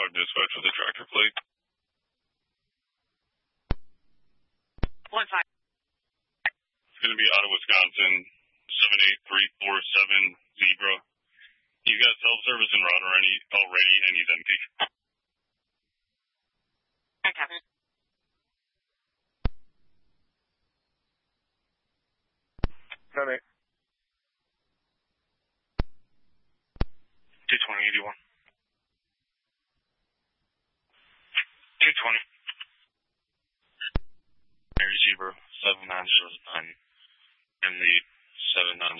dispatch with the tractor plate. 1-5. It's going to be out of Wisconsin, 78347 Zebra. He's got self-service en route already, and he's empty. Okay. Got it. 22081. 220. Mary Zebra, 7909. And the 790.